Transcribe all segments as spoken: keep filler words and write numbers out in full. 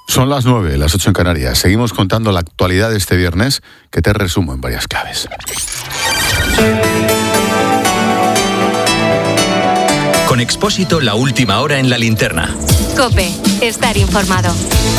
Son las nueve, las ocho en Canarias. Seguimos contando la actualidad de este viernes, que te resumo en varias claves. Con Expósito, la última hora en la linterna. COPE, estar informado.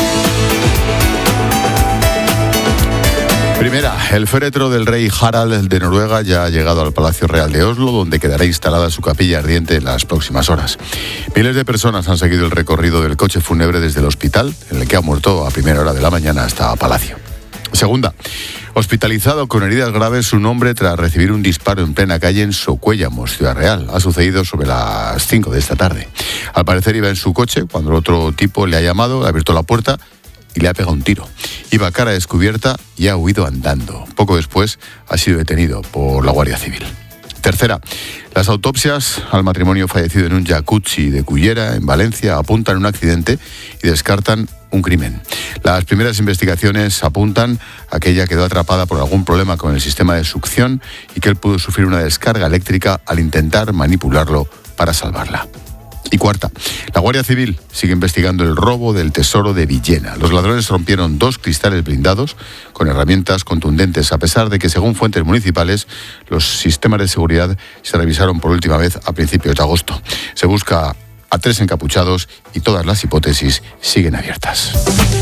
Primera, el féretro del rey Harald de Noruega ya ha llegado al Palacio Real de Oslo, donde quedará instalada su capilla ardiente en las próximas horas. Miles de personas han seguido el recorrido del coche fúnebre desde el hospital, en el que ha muerto a primera hora de la mañana, hasta Palacio. Segunda, hospitalizado con heridas graves un hombre tras recibir un disparo en plena calle en Socuéllamos, Ciudad Real. Ha sucedido sobre las cinco de esta tarde. Al parecer iba en su coche cuando el otro tipo le ha llamado, le ha abierto la puerta y le ha pegado un tiro. Iba cara descubierta y ha huido andando. Poco después ha sido detenido por la Guardia Civil. Tercera, las autopsias al matrimonio fallecido en un jacuzzi de Cullera, en Valencia, apuntan a un accidente y descartan un crimen. Las primeras investigaciones apuntan a que ella quedó atrapada por algún problema con el sistema de succión y que él pudo sufrir una descarga eléctrica al intentar manipularlo para salvarla. Y cuarta, la Guardia Civil sigue investigando el robo del tesoro de Villena. Los ladrones rompieron dos cristales blindados con herramientas contundentes, a pesar de que, según fuentes municipales, los sistemas de seguridad se revisaron por última vez a principios de agosto. Se busca a tres encapuchados y todas las hipótesis siguen abiertas.